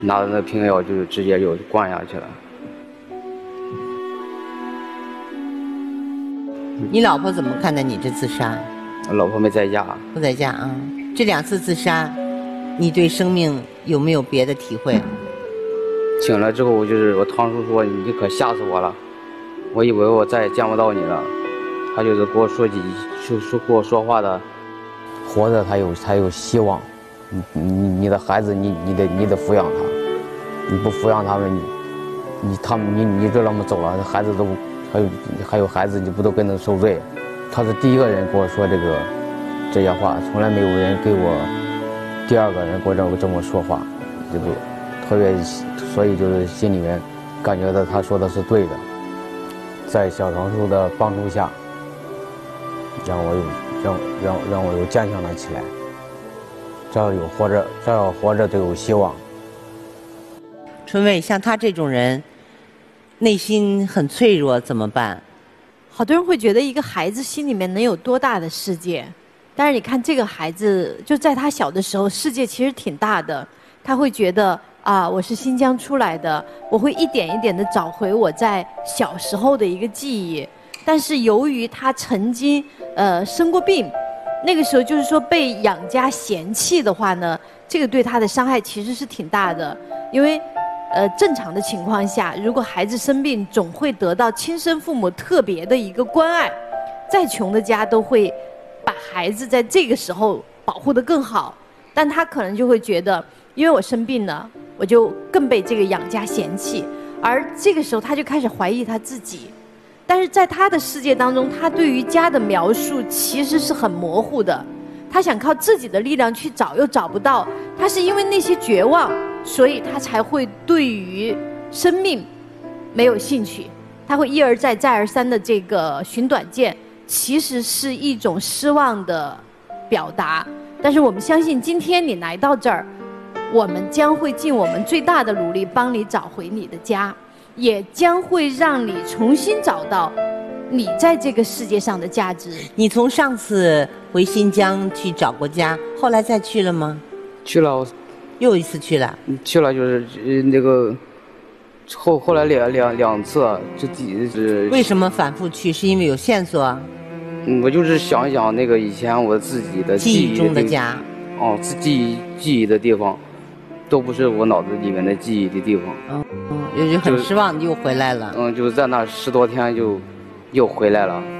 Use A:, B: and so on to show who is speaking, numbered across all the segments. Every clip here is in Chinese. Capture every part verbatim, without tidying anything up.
A: 拿着那瓶药就直接就灌下去了。
B: 你老婆怎么看待你这自杀？
A: 我老婆没在家。
B: 不在家啊。这两次自杀，你对生命有没有别的体会？
A: 醒了之后，就是我堂叔说你可吓死我了，我以为我再也见不到你了。他就是给我说几，就说跟我说话的，活着才有才有希望。你你你的孩子，你你得你得抚养他，你不抚养他们，你你他们你你就那么走了，孩子都还有还有孩子，你不都跟着受罪？他是第一个人跟我说这个这些话，从来没有人给我第二个人给我这么这么说话，对不对？特别所以就是心里面感觉到他说的是对的，在小堂叔的帮助下，让我有让让让我有坚强了起来。只要有活着，只要活着就有希望。
B: 春卫，像他这种人，内心很脆弱，怎么办？
C: 好多人会觉得一个孩子心里面能有多大的世界，但是你看这个孩子，就在他小的时候，世界其实挺大的。他会觉得啊，我是新疆出来的，我会一点一点的找回我在小时候的一个记忆。但是由于他曾经呃生过病。那个时候就是说被养家嫌弃的话呢，这个对他的伤害其实是挺大的。因为呃正常的情况下，如果孩子生病，总会得到亲生父母特别的一个关爱，再穷的家都会把孩子在这个时候保护得更好。但他可能就会觉得，因为我生病了，我就更被这个养家嫌弃，而这个时候他就开始怀疑他自己。但是在他的世界当中，他对于家的描述其实是很模糊的。他想靠自己的力量去找，又找不到。他是因为那些绝望，所以他才会对于生命没有兴趣。他会一而再、再而三的这个寻短见，其实是一种失望的表达。但是我们相信，今天你来到这儿，我们将会尽我们最大的努力帮你找回你的家。也将会让你重新找到你在这个世界上的价值。
B: 你从上次回新疆去找过家，后来再去了吗？
A: 去了，
B: 又一次去了。
A: 去了就是呃那个后后来两两两次，就第是
B: 为什么反复去？是因为有线索？
A: 嗯，我就是想一想那个以前我自己的
B: 记忆中的家。
A: 哦，自记忆记忆的地方。都不是我脑子里面的记忆的地方。
B: 嗯嗯，也就很失望，又回来了。
A: 嗯，就在那十多天就又回来了。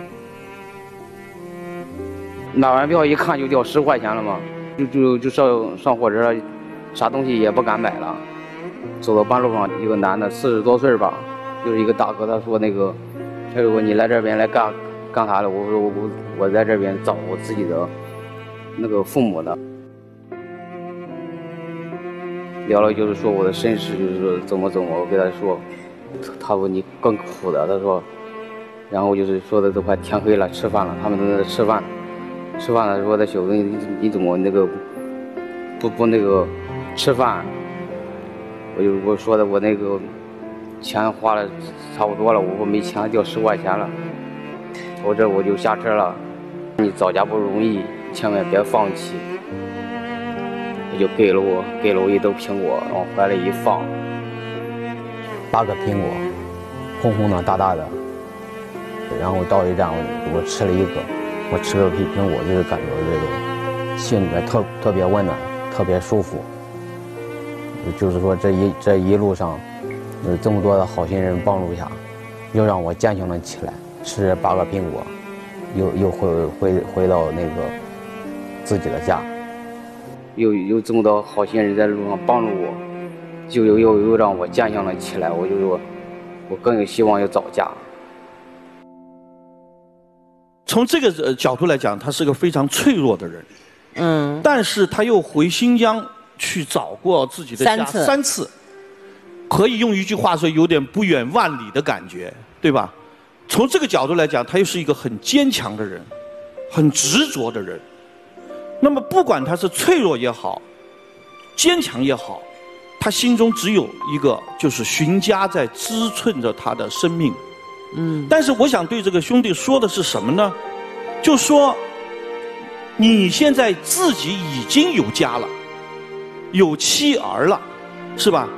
A: 买完票一看就掉十块钱了嘛，就就就上上火车，啥东西也不敢买了。走到半路上，一个男的四十多岁吧，就是一个大哥，他说那个，他说你来这边来干干啥了？我说我我我在这边找我自己的那个父母的。聊了就是说我的身世，就是说怎么怎么，我跟他说，他说你更苦的，他说，然后就是说的都快天黑了，吃饭了，他们都在吃饭，吃饭了说的小子你你怎么那个不不那个吃饭？我就我说的我那个钱花了差不多了，我没钱掉十块钱了，我这我就下车了。你找家不容易，千万别放弃。我就给了我给了我一兜苹果，往怀里一放，八个苹果，红红的大大的。然后到一站我我吃了一个，我吃了批苹果，就是感觉这个心里面特特别温暖，特别舒服。就是说这一这一路上有这么多的好心人帮助下，又让我坚强了起来。吃八个苹果，又又回回回到那个自己的家。有有这么多好心人在路上帮助我，就又又又让我坚强了起来。我就说，我更有希望要找家。
D: 从这个角度来讲，他是个非常脆弱的人。
B: 嗯。
D: 但是他又回新疆去找过自己的家
B: 三次，
D: 三次，可以用一句话说，有点不远万里的感觉，对吧？从这个角度来讲，他又是一个很坚强的人，很执着的人。那么不管他是脆弱也好，坚强也好，他心中只有一个，就是寻家在支撑着他的生命。
B: 嗯。
D: 但是我想对这个兄弟说的是什么呢？就说你现在自己已经有家了，有妻儿了，是吧？